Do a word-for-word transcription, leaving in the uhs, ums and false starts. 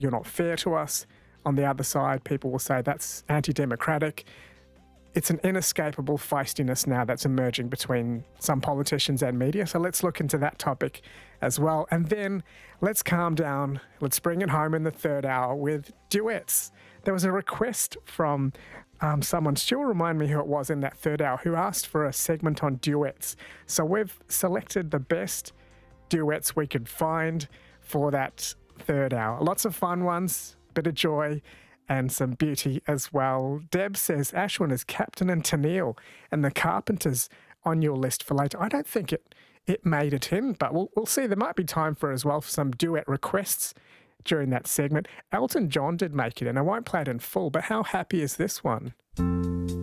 you're not fair to us. On the other side, people will say that's anti-democratic. It's an inescapable feistiness now that's emerging between some politicians and media. So let's look into that topic as well. And then let's calm down. Let's bring it home in the third hour with duets. There was a request from um, someone, Stu, remind me who it was in that third hour, who asked for a segment on duets. So we've selected the best duets we could find for that third hour. Lots of fun ones, bit of joy, and some beauty as well. Deb says Ashwin is Captain and Tennille and the Carpenters on your list for later. I don't think it it made it in, but we'll, we'll see. There might be time for as well for some duet requests during that segment. Elton John did make it in. I won't play it in full, but how happy is this one?